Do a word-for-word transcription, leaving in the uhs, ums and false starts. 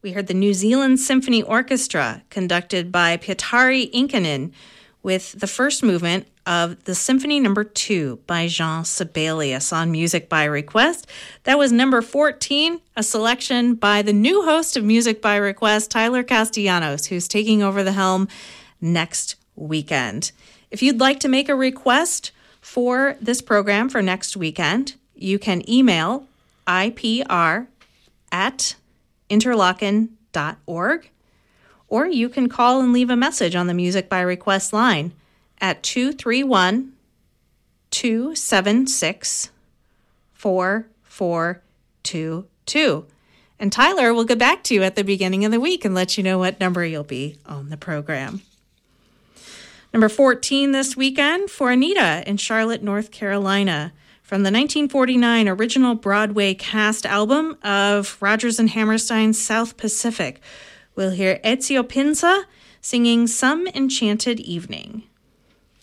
we heard the New Zealand Symphony Orchestra, conducted by Pietari Inkinen, with the first movement of the Symphony Number Two by Jean Sibelius on Music by Request. That was number fourteen, a selection by the new host of Music by Request, Tyler Castellanos, who's taking over the helm next weekend. If you'd like to make a request for this program for next weekend, you can email I P R at interlochen dot org, or you can call and leave a message on the Music by Request line at two three one, two seven six, four four two two. And Tyler will get back to you at the beginning of the week and let you know what number you'll be on the program. Number fourteen this weekend for Anita in Charlotte, North Carolina, from the nineteen forty-nine original Broadway cast album of Rodgers and Hammerstein's South Pacific. We'll hear Ezio Pinza singing Some Enchanted Evening.